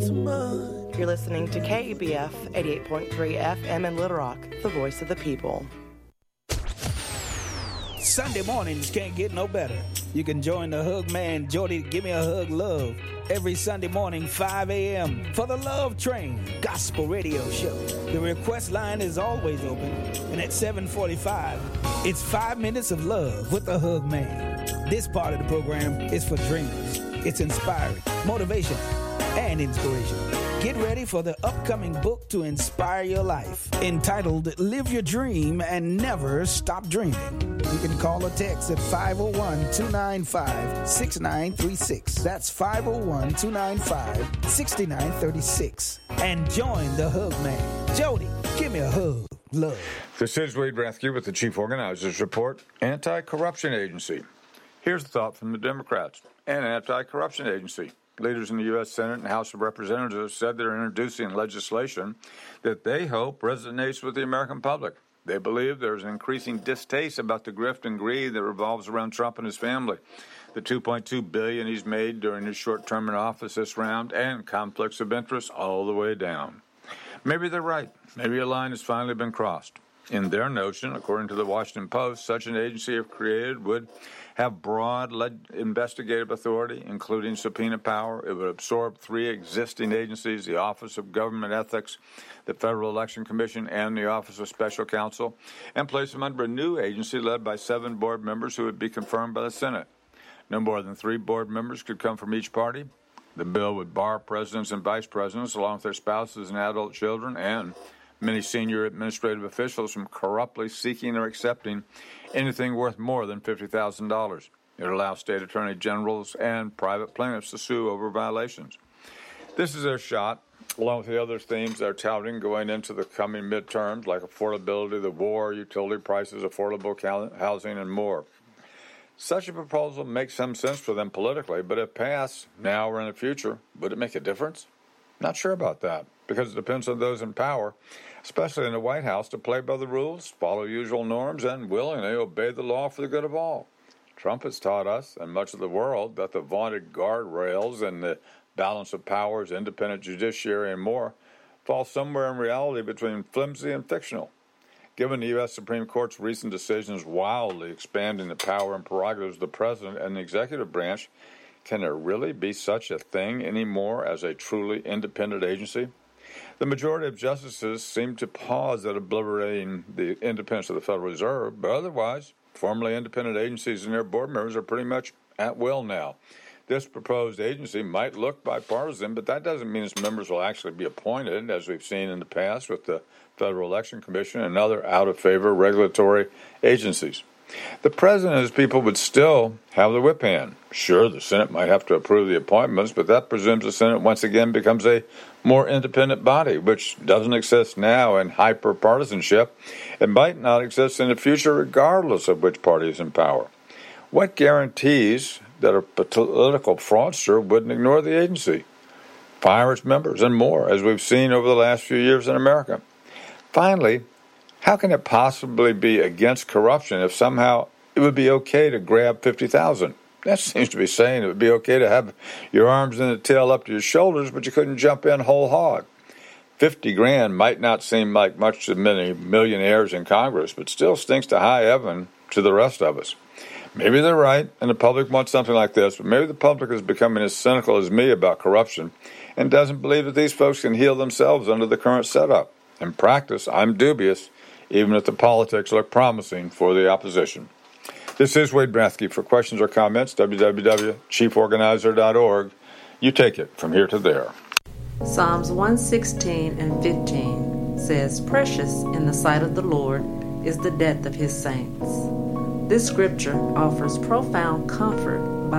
You're listening to KBF 88.3 FM in Little Rock, the voice of the people. Sunday mornings can't get no better. You can join the Hug Man, Jody, Give Me a Hug Love, every Sunday morning, 5 a.m. for the Love Train Gospel Radio Show. The request line is always open, and at 7:45, it's 5 minutes of love with the Hug Man. This part of the program is for dreamers. It's inspiring, motivation, and inspiration. Get ready for the upcoming book to inspire your life, entitled Live Your Dream and Never Stop Dreaming. You can call or text at 501-295-6936. That's 501-295-6936. And join the Hug Man. Jody, give me a hug. Love. This is Wade Rathke with the Chief Organizers Report, Anti-Corruption Agency. Here's a thought from the Democrats and Anti-Corruption Agency. Leaders in the U.S. Senate and House of Representatives said they're introducing legislation that they hope resonates with the American public. They believe there's an increasing distaste about the grift and greed that revolves around Trump and his family, the $2.2 billion he's made during his short term in office this round, and conflicts of interest all the way down. Maybe they're right. Maybe a line has finally been crossed. In their notion, according to the Washington Post, such an agency if created would have broad investigative authority, including subpoena power. It would absorb 3 existing agencies, the Office of Government Ethics, the Federal Election Commission, and the Office of Special Counsel, and place them under a new agency led by 7 board members who would be confirmed by the Senate. No more than 3 board members could come from each party. The bill would bar presidents and vice presidents, along with their spouses and adult children, and many senior administrative officials from corruptly seeking or accepting anything worth more than $50,000. It allows state attorney generals and private plaintiffs to sue over violations. This is their shot, along with the other themes they're touting going into the coming midterms, like affordability, the war, utility prices, affordable housing, and more. Such a proposal makes some sense for them politically, but if passed now or in the future, would it make a difference? Not sure about that, because it depends on those in power, especially in the White House, to play by the rules, follow usual norms, and willingly obey the law for the good of all. Trump has taught us and much of the world that the vaunted guardrails and the balance of powers, independent judiciary, and more fall somewhere in reality between flimsy and fictional. Given the U.S. Supreme Court's recent decisions wildly expanding the power and prerogatives of the president and the executive branch, can there really be such a thing anymore as a truly independent agency? The majority of justices seem to pause at obliterating the independence of the Federal Reserve, but otherwise, formerly independent agencies and their board members are pretty much at will now. This proposed agency might look bipartisan, but that doesn't mean its members will actually be appointed, as we've seen in the past with the Federal Election Commission and other out-of-favor regulatory agencies. The president and his people would still have the whip hand. Sure, the Senate might have to approve the appointments, but that presumes the Senate once again becomes a more independent body, which doesn't exist now in hyper-partisanship and might not exist in the future regardless of which party is in power. What guarantees that a political fraudster wouldn't ignore the agency, fire its members, and more, as we've seen over the last few years in America? Finally, how can it possibly be against corruption if somehow it would be okay to grab $50,000? That seems to be saying it would be okay to have your arms and the tail up to your shoulders, but you couldn't jump in whole hog. $50,000 might not seem like much to many millionaires in Congress, but still stinks to high heaven to the rest of us. Maybe they're right, and the public wants something like this, but maybe the public is becoming as cynical as me about corruption and doesn't believe that these folks can heal themselves under the current setup. In practice, I'm dubious, even if the politics look promising for the opposition. This is Wade Rathke. For questions or comments, www.chieforganizer.org. You take it from here to there. Psalms 116 and 15 says, "Precious in the sight of the Lord is the death of his saints." This scripture offers profound comfort